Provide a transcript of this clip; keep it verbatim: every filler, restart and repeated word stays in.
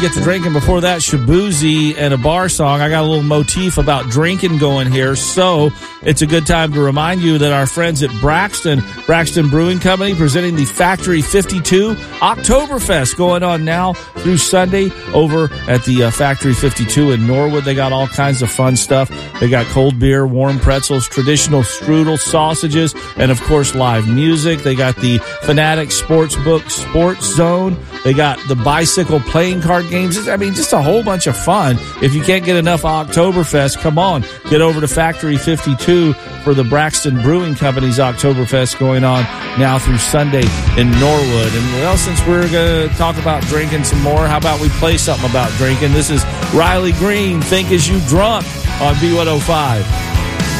get to drinking. Before that, Shabuzi and a bar song. I got a little motif about drinking going here, so it's a good time to remind you that our friends at Braxton, Braxton Brewing Company, presenting the Factory fifty-two Oktoberfest going on now through Sunday over at the uh, Factory fifty-two in Norwood. They got all kinds of fun stuff. They got cold beer, warm pretzels, traditional strudel, sausages, and of course live music. They got the Fanatic Sportsbook Sports Zone. They got the bicycle playing card games. I mean, just a whole bunch of fun. If you can't get enough Oktoberfest, come on, get over to Factory fifty-two for the Braxton Brewing Company's Oktoberfest going on now through Sunday in Norwood. And well, since we're going to talk about drinking some more, how about we play something about drinking? This is Riley Green, Think As You Drunk on B one oh five.